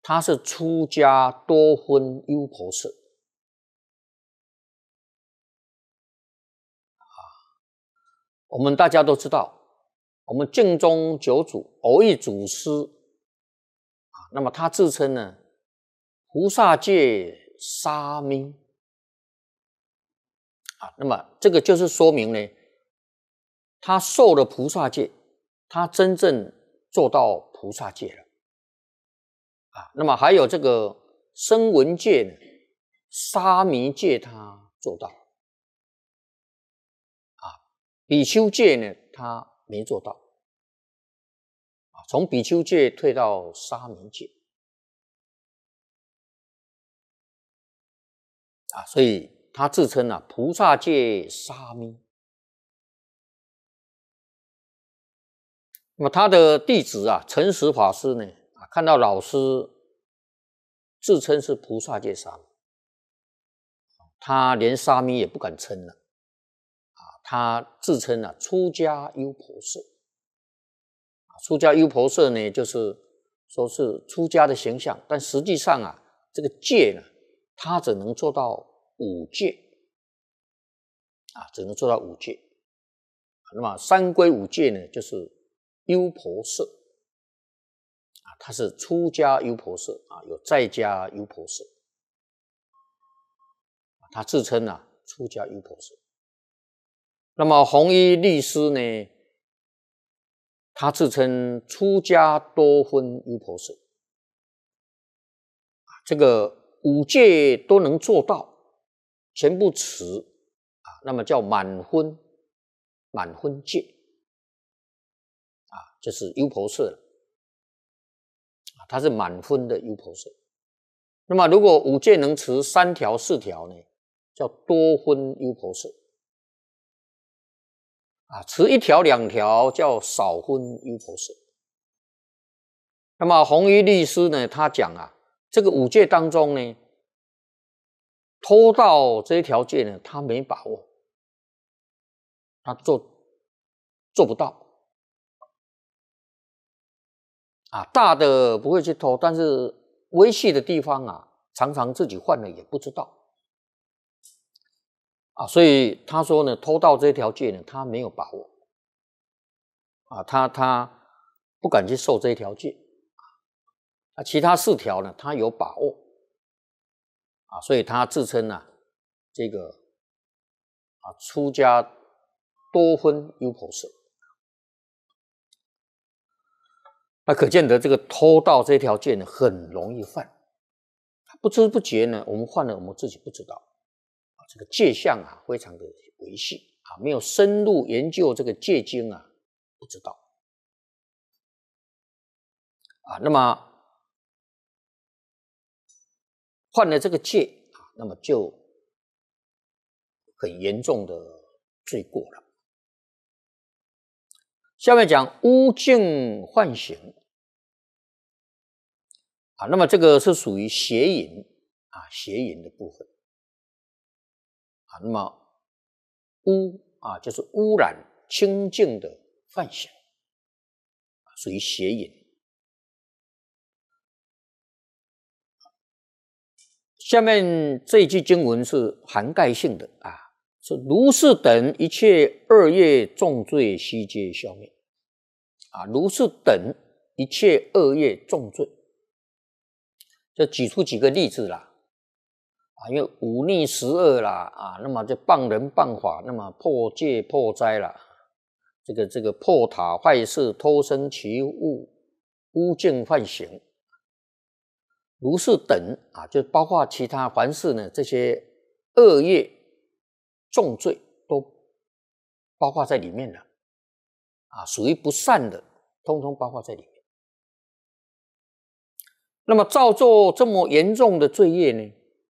他是出家多分优婆塞。我们大家都知道，我们净宗九祖蕅益祖师，那么他自称呢菩萨戒沙弥，那么这个就是说明呢，他受了菩萨戒，他真正做到菩萨戒了。那么还有这个声闻戒呢，沙弥戒他做到。比丘戒呢，他没做到，从比丘戒退到沙弥戒，所以他自称菩萨戒沙弥。那么他的弟子诚实法师呢，看到老师自称是菩萨戒沙弥，他连沙弥也不敢称了。他自称出家优婆塞。出家优婆塞呢，就是说是出家的形象，但实际上这个戒呢，他只能做到5戒，只能做到5戒。那么三归5戒呢，就是优婆塞，他是出家优婆塞，有在家优婆塞，他自称出家优婆塞。那么弘一律师呢，他自称出家多分优婆塞，这个5戒都能做到，全部持，那么叫满分戒，就是优婆塞了，他是满分的优婆塞。那么如果5戒能持3条4条呢，叫多分优婆塞。持1条2条叫少分优婆塞。那么弘一律师呢，他讲这个5戒当中呢，偷盗这一条戒呢，他没把握，他做不到。大的不会去偷，但是微细的地方常常自己犯了也不知道。所以他说呢，偷盗这条戒呢，他没有把握，他不敢去受这条戒，其他4条呢，他有把握，所以他自称这个出家多分优婆塞。那可见得这个偷盗这条戒呢，很容易犯，不知不觉呢，我们犯了，我们自己不知道。这个戒相非常的微细没有深入研究这个戒经不知道那么犯了这个戒那么就很严重的罪过了。下面讲污净幻行那么这个是属于邪淫邪淫的部分那么污就是污染清净的幻想，属于邪淫。下面这一句经文是涵盖性的是如是等一切恶业重罪悉皆消灭如是等一切恶业重罪，就举出几个例子啦因为忤逆十恶啦那么就谤人谤法，那么破戒破灾啦，这个破塔坏事偷生其物污净犯行，如是等就包括其他凡是呢这些恶业重罪都包括在里面了属于不善的通通包括在里面。那么造作这么严重的罪业呢，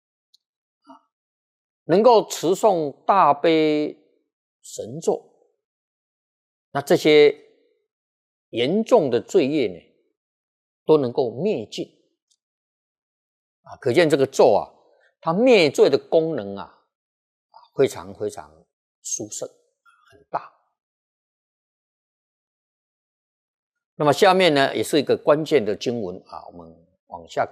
能够持诵大悲神咒，那这些严重的罪业呢都能够灭尽可见这个咒它灭罪的功能非常非常殊胜，很大。那么下面呢也是一个关键的经文我们往下